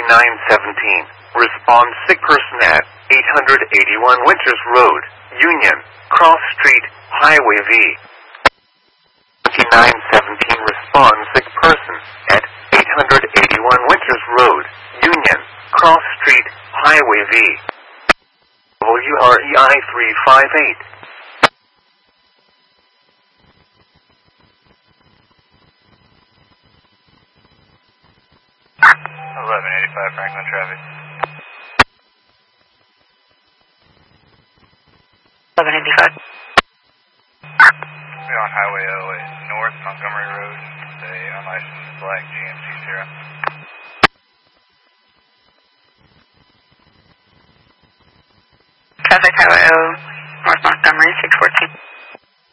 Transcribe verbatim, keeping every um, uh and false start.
fifty-nine seventeen. Respond sick person at eight eighty-one Winters Road, Union, Cross Street, Highway V. fifty-nine seventeen. Respond sick person at eight eighty-one Winters Road, Union, Cross Street, Highway V. W R E I three five eight. eleven eighty-five Franklin traffic. eleven eighty-five. We're on Highway oh eight North, Montgomery Road. Stay unlicensed black G M C zero. Traffic Highway oh, North Montgomery, six